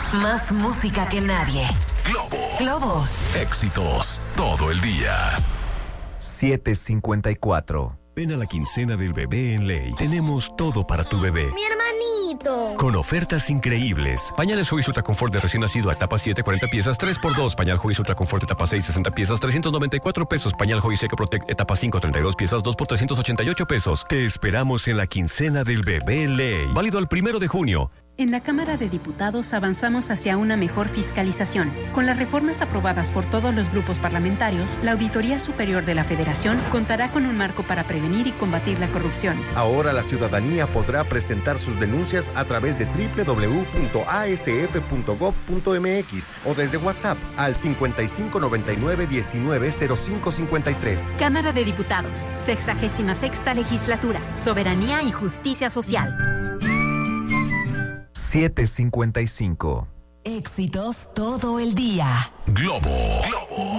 Más música que nadie. Globo. Éxitos todo el día. 7:54. Ven a la quincena del bebé en Ley. Tenemos todo para tu bebé. ¡Mi hermanito! Con ofertas increíbles. Pañales Huggies Ultra Confort de recién nacido a etapa 7, 40 piezas, 3x2. Pañal Huggies Ultra Confort etapa 6, 60 piezas, 394 pesos. Pañal Huggies Eco Protect etapa 5, 32 piezas, 2 por 388 pesos. Te esperamos en la quincena del bebé en Ley. Válido el 1 de junio. En la Cámara de Diputados avanzamos hacia una mejor fiscalización. Con las reformas aprobadas por todos los grupos parlamentarios, la Auditoría Superior de la Federación contará con un marco para prevenir y combatir la corrupción. Ahora la ciudadanía podrá presentar sus denuncias a través de www.asf.gov.mx o desde WhatsApp al 5599-190553. Cámara de Diputados, 66ª Legislatura, Soberanía y Justicia Social. 7:55. Éxitos todo el día. Globo.